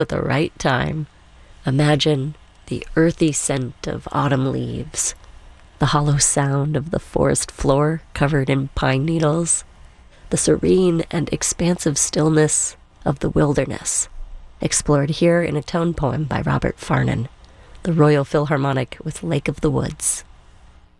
at the right time. Imagine the earthy scent of autumn leaves, the hollow sound of the forest floor covered in pine needles, the serene and expansive stillness of the wilderness, explored here in a tone poem by Robert Farnon, the Royal Philharmonic with Lake of the Woods.